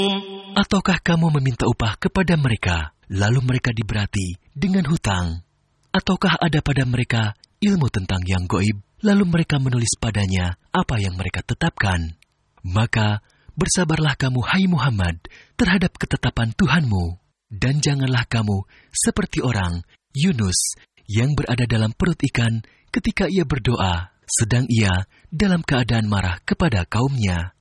Ataukah kamu meminta upah kepada mereka, lalu mereka diberati dengan hutang? Ataukah ada pada mereka ilmu tentang yang gaib, lalu mereka menulis padanya apa yang mereka tetapkan? Maka bersabarlah kamu, hai Muhammad, terhadap ketetapan Tuhanmu, dan janganlah kamu seperti orang Yunus yang berada dalam perut ikan ketika ia berdoa, sedang ia dalam keadaan marah kepada kaumnya.